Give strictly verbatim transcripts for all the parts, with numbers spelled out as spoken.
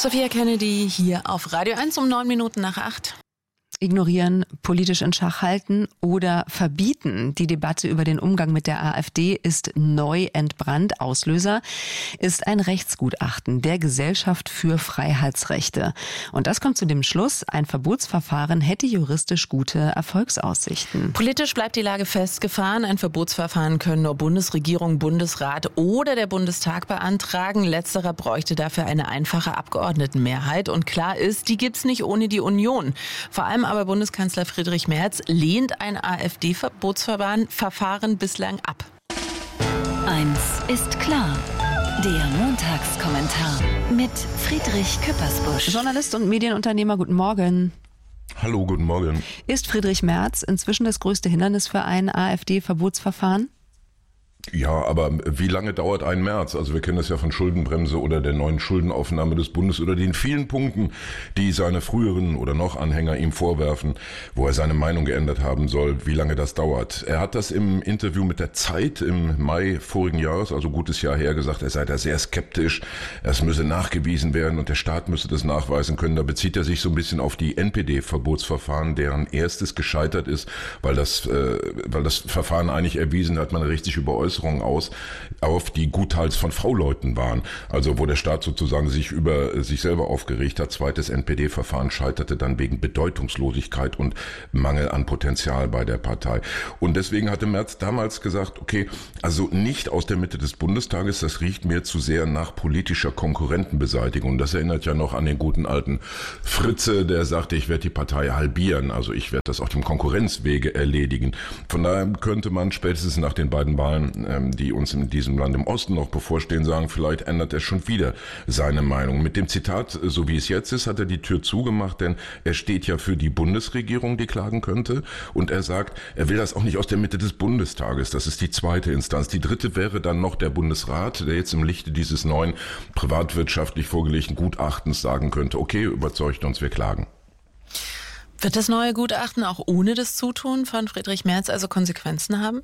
Sophia Kennedy hier auf Radio eins um neun Minuten nach acht. Ignorieren, politisch in Schach halten oder verbieten. Die Debatte über den Umgang mit der AfD ist neu entbrannt. Auslöser ist ein Rechtsgutachten der Gesellschaft für Freiheitsrechte. Und das kommt zu dem Schluss, ein Verbotsverfahren hätte juristisch gute Erfolgsaussichten. Politisch bleibt die Lage festgefahren. Ein Verbotsverfahren können nur Bundesregierung, Bundesrat oder der Bundestag beantragen. Letzterer bräuchte dafür eine einfache Abgeordnetenmehrheit. Und klar ist, die gibt's nicht ohne die Union. Vor allem aber Bundeskanzler Friedrich Merz lehnt ein AfD-Verbotsverfahren bislang ab. Eins ist klar. Der Montagskommentar mit Friedrich Küppersbusch. Journalist und Medienunternehmer, guten Morgen. Hallo, guten Morgen. Ist Friedrich Merz inzwischen das größte Hindernis für ein AfD-Verbotsverfahren? Ja, aber wie lange dauert ein März? Also wir kennen das ja von Schuldenbremse oder der neuen Schuldenaufnahme des Bundes oder den vielen Punkten, die seine früheren oder noch Anhänger ihm vorwerfen, wo er seine Meinung geändert haben soll, wie lange das dauert. Er hat das im Interview mit der Zeit im Mai vorigen Jahres, also gutes Jahr her, gesagt, er sei da sehr skeptisch, es müsse nachgewiesen werden und der Staat müsse das nachweisen können. Da bezieht er sich so ein bisschen auf die N P D-Verbotsverfahren, deren erstes gescheitert ist, weil das, äh, weil das Verfahren eigentlich erwiesen hat, man riecht sich über Äußerungen aus, auf die Gutteils von V-Leuten waren. Also wo der Staat sozusagen sich über sich selber aufgeregt hat. Zweites N P D-Verfahren scheiterte dann wegen Bedeutungslosigkeit und Mangel an Potenzial bei der Partei. Und deswegen hatte Merz damals gesagt, okay, also nicht aus der Mitte des Bundestages, das riecht mir zu sehr nach politischer Konkurrentenbeseitigung. Das erinnert ja noch an den guten alten Fritze, der sagte, ich werde die Partei halbieren, also ich werde das auf dem Konkurrenzwege erledigen. Von daher könnte man spätestens nach den beiden Wahlen, die uns in diesem Land im Osten noch bevorstehen, sagen, vielleicht ändert er schon wieder seine Meinung. Mit dem Zitat, so wie es jetzt ist, hat er die Tür zugemacht, denn er steht ja für die Bundesregierung, die klagen könnte. Und er sagt, er will das auch nicht aus der Mitte des Bundestages. Das ist die zweite Instanz. Die dritte wäre dann noch der Bundesrat, der jetzt im Lichte dieses neuen privatwirtschaftlich vorgelegten Gutachtens sagen könnte, okay, überzeugt uns, wir klagen. Wird das neue Gutachten auch ohne das Zutun von Friedrich Merz also Konsequenzen haben?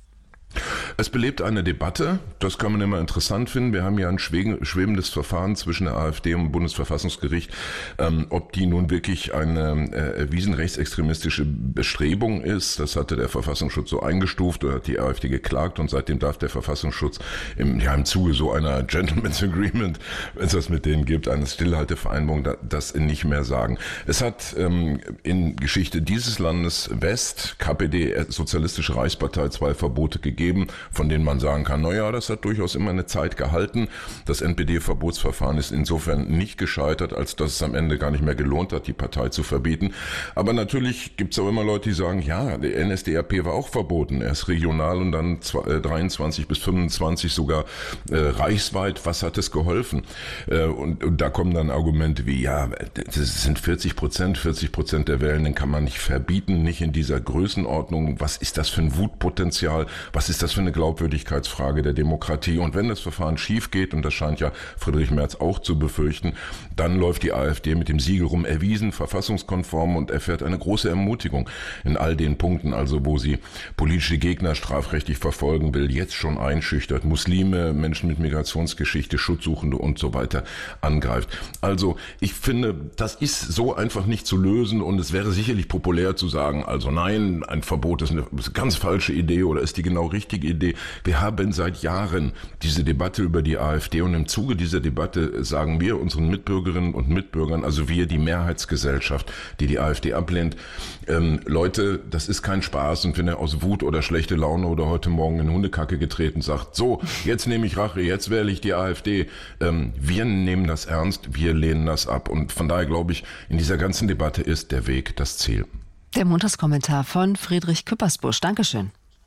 Es belebt eine Debatte, das kann man immer interessant finden. Wir haben ja ein schwebendes Verfahren zwischen der AfD und dem Bundesverfassungsgericht, ähm, ob die nun wirklich eine äh, erwiesen rechtsextremistische Bestrebung ist. Das hatte der Verfassungsschutz so eingestuft oder hat die AfD geklagt und seitdem darf der Verfassungsschutz im, ja, im Zuge so einer Gentleman's Agreement, wenn es das mit denen gibt, eine Stillhaltevereinbarung, da, das nicht mehr sagen. Es hat ähm, in Geschichte dieses Landes West, K P D, Sozialistische Reichspartei, zwei Verbote gegeben, von denen man sagen kann, naja, das hat durchaus immer eine Zeit gehalten. Das N P D-Verbotsverfahren ist insofern nicht gescheitert, als dass es am Ende gar nicht mehr gelohnt hat, die Partei zu verbieten. Aber natürlich gibt es auch immer Leute, die sagen, ja, der N S D A P war auch verboten. Erst regional und dann dreiundzwanzig bis fünfundzwanzig sogar äh, reichsweit. Was hat es geholfen? Äh, und, und da kommen dann Argumente wie, ja, das sind vierzig Prozent, vierzig Prozent der Wählenden kann man nicht verbieten, nicht in dieser Größenordnung. Was ist das für ein Wutpotenzial? Was ist das für eine Glaubwürdigkeitsfrage der Demokratie? Und wenn das Verfahren schief geht, und das scheint ja Friedrich Merz auch zu befürchten, dann läuft die AfD mit dem Siegel rum, erwiesen, verfassungskonform, und erfährt eine große Ermutigung in all den Punkten, also wo sie politische Gegner strafrechtlich verfolgen will, jetzt schon einschüchtert, Muslime, Menschen mit Migrationsgeschichte, Schutzsuchende und so weiter angreift. Also ich finde, das ist so einfach nicht zu lösen, und es wäre sicherlich populär zu sagen, also nein, ein Verbot ist eine ganz falsche Idee oder ist die genau richtige Idee. Wir haben seit Jahren diese Debatte über die AfD, und im Zuge dieser Debatte sagen wir unseren Mitbürgerinnen und Mitbürgern, also wir, die Mehrheitsgesellschaft, die die AfD ablehnt, ähm, Leute, das ist kein Spaß, und wenn er aus Wut oder schlechte Laune oder heute Morgen in Hundekacke getreten sagt, so, jetzt nehme ich Rache, jetzt wähle ich die AfD, ähm, wir nehmen das ernst, wir lehnen das ab, und von daher glaube ich, in dieser ganzen Debatte ist der Weg das Ziel. Der Montagskommentar von Friedrich Küppersbusch. Dankeschön.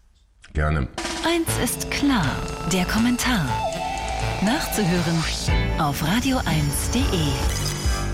Gerne. Eins ist klar, der Kommentar. Nachzuhören auf radio eins punkt de.